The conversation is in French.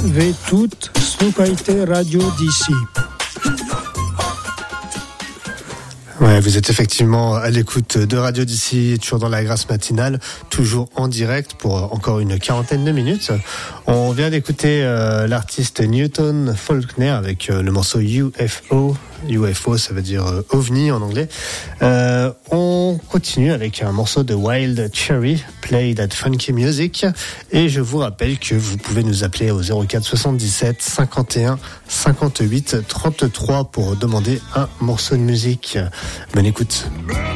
Vetut Snukaite Radio DC. Ouais, vous êtes effectivement à l'écoute de Radio d'ici, toujours dans la grâce matinale, toujours en direct pour encore une quarantaine de minutes. On vient d'écouter l'artiste Newton Faulkner avec le morceau UFO. UFO, ça veut dire ovni en anglais. On continue avec un morceau de Wild Cherry, Play That Funky Music. Et je vous rappelle que vous pouvez nous appeler au 04 77 51 58 33 pour demander un morceau de musique. Bonne écoute.